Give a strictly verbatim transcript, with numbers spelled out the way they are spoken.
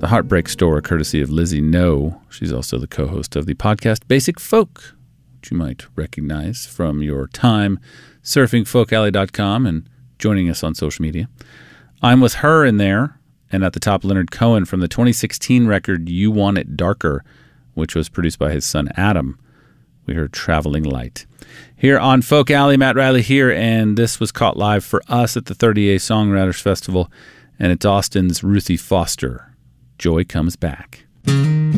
The Heartbreak Store, courtesy of Lizzie No. She's also the co-host of the podcast Basic Folk, which you might recognize from your time surfing folk alley dot com and joining us on social media. I'm with her in there, and at the top, Leonard Cohen from the twenty sixteen record You Want It Darker, which was produced by his son Adam. We heard Traveling Light. Here on Folk Alley, Matt Riley here, and this was caught live for us at the thirty-eighth Songwriters Festival, and it's Austin's Ruthie Foster. Joy Comes Back.